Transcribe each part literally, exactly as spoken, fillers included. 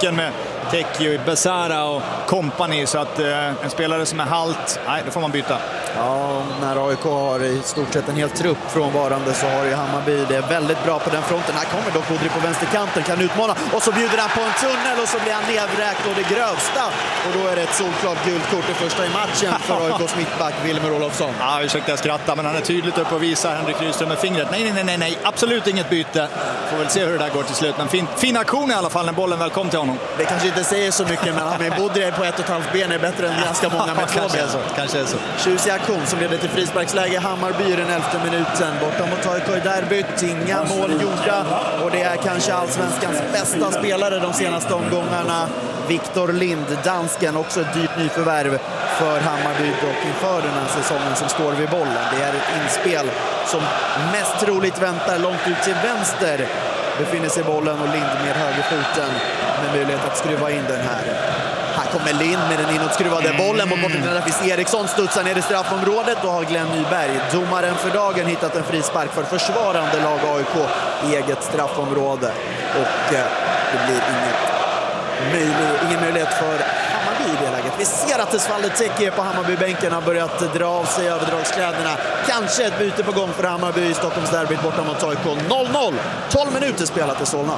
stycken med Tecchio, Besara och kompani, så att eh, en spelare som är halt, nej, då får man byta. Ja, när A I K har i stort sett en hel trupp frånvarande så har ju Hammarby det är väldigt bra på den fronten. Här kommer dock Bodri på vänsterkanten, kan utmana och så bjuder han på en tunnel och så blir han nedvräkt och det grövsta. Och då är det ett solklart gult kort i första i matchen för A I K:s mittback Wilmer Olofsson. Ja, vi försökte skratta, men han är tydligt upp och visar Henrik Rydström med fingret. Nej, nej, nej, nej, absolut inget byte. Får väl se hur det där går till slut. Men fin, fin aktion i alla fall när bollen väl kom till honom. Det kanske inte säger så mycket, men han med Bodri på ett och ett halvt ben är bättre än ganska många med två ben. Kanske är så. Tjusig aktion som leder till frisparksläge. Hammarby i den elfte minuten. Borta mot A I K i derbyt. Inga mål gjorda. Och det är kanske allsvenskans bästa spelare de senaste omgångarna. Viktor Lind, dansken, också ett dyrt nyförvärv för Hammarby och inför den här säsongen som står vid bollen. Det är ett inspel som mest troligt väntar långt ut till vänster. Befinner sig bollen och Lind med högerfoten med möjlighet att skruva in den här. Här kommer Lind med den inåtskruvade bollen mot borten. Där finns Eriksson, studsar ner i straffområdet och har Glenn Nyberg, domaren för dagen, hittat en frispark för försvarande lag A I K i eget straffområde. Och eh, det blir inget möjlig, ingen möjlighet för Hammarby i det läget. Vi ser att Tesfalle Tecchio på Hammarbybänken har börjat dra av sig överdragskläderna. Kanske ett byte på gång för Hammarby i Stockholms derbyt borta mot A I K. noll noll, tolv minuter spelat i Solna.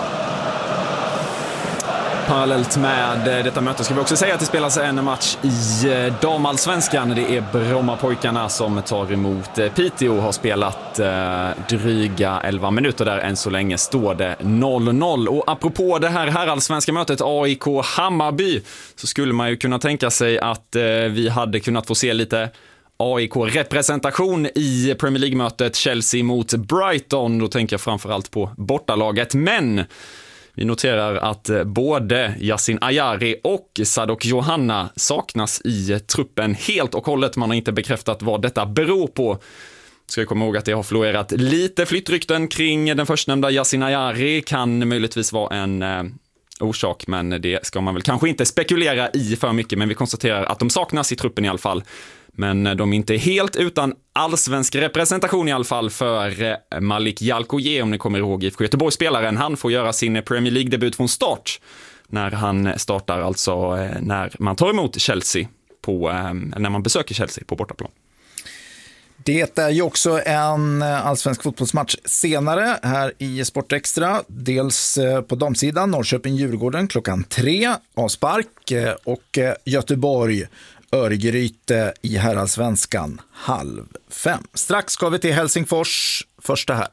Parallellt med detta möte ska vi också säga att det spelas en match i damallsvenskan. Det är Brommapojkarna som tar emot Piteå och har spelat dryga elva minuter där. Än så länge står det noll noll. Och apropå det här herrallsvenska mötet A I K Hammarby så skulle man ju kunna tänka sig att vi hade kunnat få se lite A I K-representation i Premier League-mötet Chelsea mot Brighton. Då tänker jag framförallt på bortalaget, men vi noterar att både Yasin Ayari och Sadok Johanna saknas i truppen helt och hållet. Man har inte bekräftat vad detta beror på. Ska jag komma ihåg att det har florerat lite flyttrykten kring den förstnämnda Yasin Ayari. Kan möjligtvis vara en eh, orsak, men det ska man väl kanske inte spekulera i för mycket. Men vi konstaterar att de saknas i truppen i alla fall. Men de är inte helt utan allsvensk representation i alla fall för Malik Jalkoje, om ni kommer ihåg I F K Göteborg-spelaren. Han får göra sin Premier League-debut från start när han startar, alltså när man tar emot Chelsea på, när man besöker Chelsea på bortaplan. Det är ju också en allsvensk fotbollsmatch senare här i Sport Extra. Dels på damsidan Norrköping-Djurgården klockan tre, avspark, och Göteborg Örgryte i herrallsvenskan halv fem. Strax ska vi till Helsingfors, första här.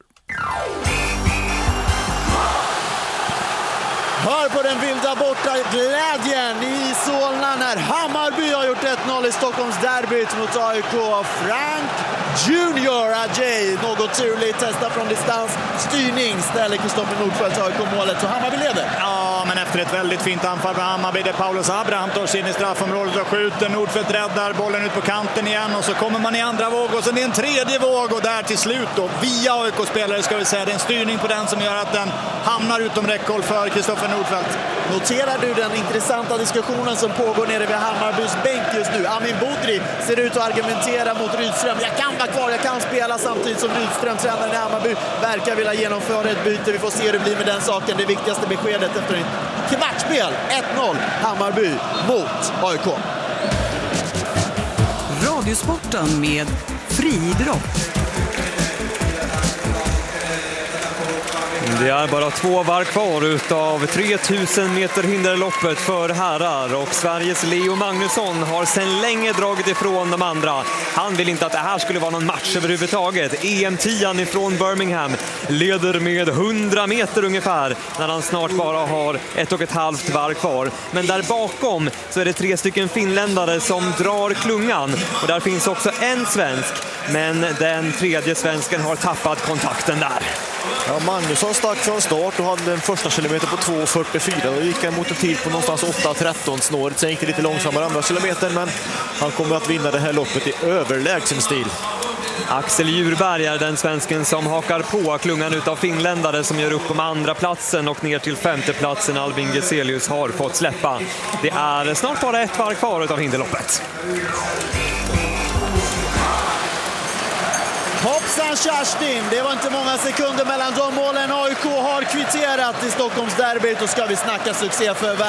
Hör på den vilda borta glädjen i Solna när Hammarby har gjort ett noll i Stockholms derbyt mot A I K. Frank Junior Ajay, något turligt, testar från distans, styrning, ställer Kristoffer Nordfeldt A I K-målet och Hammarby leder. Ja, men efter ett väldigt fint anfall för Hammarby där Paulus Abraham tar sig in i straffområdet och skjuter. Nordfeldt räddar bollen ut på kanten igen och så kommer man i andra våg och sen är en tredje våg och där till slut då via A I K-spelare ska vi säga, det är en styrning på den som gör att den hamnar utom räckhåll för Kristoffer Nordfeldt. Noterar du den intressanta diskussionen som pågår nere vid Hammarbys bänk just nu? Amin Bodri ser ut att argumentera mot Rydström. Jag kan vara kvar, jag kan spela, samtidigt som Rydström, tränaren i Hammarby, verkar vilja genomföra ett byte. Vi får se hur det blir med den saken. Det viktigaste beskedet efter en kvartsspel. ett noll Hammarby mot A I K. Radiosporten med friidrott. Det är bara två varv kvar utav tre tusen meter hinderloppet för herrar och Sveriges Leo Magnusson har sedan länge dragit ifrån de andra. Han vill inte att det här skulle vara någon match överhuvudtaget. E M-tian ifrån Birmingham leder med hundra meter ungefär när han snart bara har ett och ett halvt varv kvar. Men där bakom så är det tre stycken finländare som drar klungan och där finns också en svensk, men den tredje svensken har tappat kontakten där. Ja, Magnusson stack från start och hade den första kilometer på två fyrtiofyra. Då gick han mot en tid på någonstans åtta tretton snåret. Sen gick det lite långsammare andra kilometer, men han kommer att vinna det här loppet i överlägsen stil. Axel Djurberg är den svensken som hakar på klungan utav finländare som gör upp om andra platsen och ner till femte platsen. Albin Geselius har fått släppa. Det är snart bara ett varv kvar utav hinderloppet. Hoppsan Kerstin, det var inte många sekunder mellan de målen. A I K har kvitterat i Stockholms derbyt och ska vi snacka succé för